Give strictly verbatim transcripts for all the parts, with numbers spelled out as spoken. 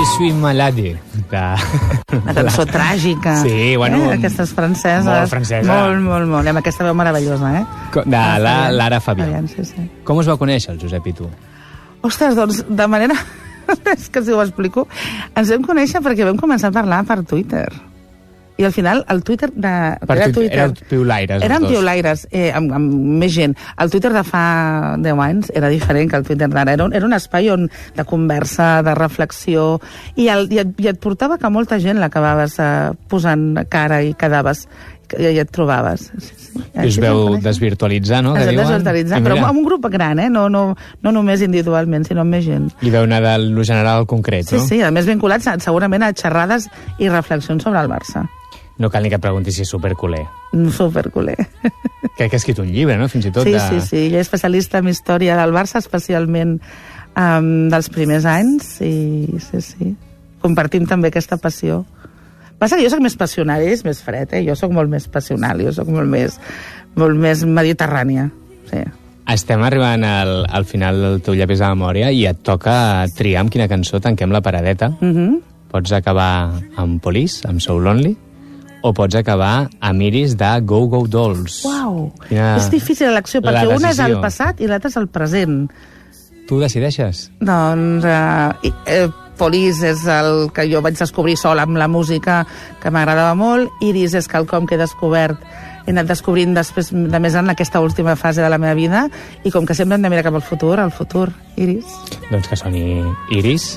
Je suis malade. De... Una cançó tràgica. Sí, bueno... Eh? Aquestes franceses. Molt francesa. Molt, molt, molt. I amb aquesta veu meravellosa, eh? De Ah, la Fabián. Lara Fabián. Fabián, sí, sí. Com us va conèixer, el Josep i tu? Ostres, doncs, de manera... És que si ho explico. Ens vam conèixer perquè vam començar a parlar per Twitter. I al final, el Twitter... De... Per era Twitter, éreu piulaires, els Érem dos. piulaires, eh, amb, amb més gent. El Twitter de fa deu anys era diferent que el Twitter d'ara. Era, un, era un espai on, de conversa, de reflexió, i, el, i, et, i et portava que molta gent l'acabaves eh, posant cara i quedaves, i, i et trobaves. Sí, sí. I us veu desvirtualitzar, no? Ens que vam diuen? desvirtualitzar, I però mira, amb un grup gran, eh? No, no, no només individualment, sinó amb més gent. I veu anar del general al concret, Sí, no? sí, a més vinculats a- segurament a xerrades i reflexions sobre el Barça. No cal ni que et pregunti si és superculer. Superculer. Crec que ha escrit un llibre, no? Fins i tot Sí, de... sí, sí. Ell és especialista en història del Barça, especialment um, dels primers anys, i sí, sí. Compartim també aquesta passió. Passa que jo soc més passional, ell és més fred, eh? Jo soc molt més passional, jo soc molt més, molt més mediterrània. Sí. Estem arribant al, al final del teu llapis de memòria i et toca triar amb quina cançó tanquem la paradeta. Uh -huh. Pots acabar amb Police, amb So Lonely, o pots acabar amb Iris de Go Go Dolls. Uau! Quina... És difícil l'elecció, La perquè una és decisió. el passat i l'altra és el present. Tu decideixes? Doncs uh, eh, Police és el que jo vaig descobrir sol amb la música, que m'agradava molt. Iris és quelcom que he descobert, he anat descobrint després de més en aquesta última fase de la meva vida, i com que sempre hem de mirar cap al futur, al futur, Iris. Doncs que soni Iris.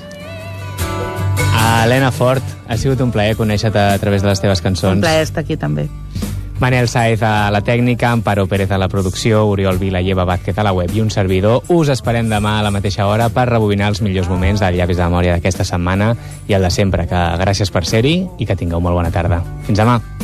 Helena Fort, ha sigut un plaer conèixer-te a través de les teves cançons. Un plaer estar aquí també. Manel Sáez a la tècnica, Amparo Pérez a la producció, Oriol Vila i Eva Vázquez a la web i un servidor. Us esperem demà a la mateixa hora per rebobinar els millors moments del llapis de memòria d'aquesta setmana i el de sempre, que gràcies per ser-hi i que tingueu molt bona tarda. Fins demà.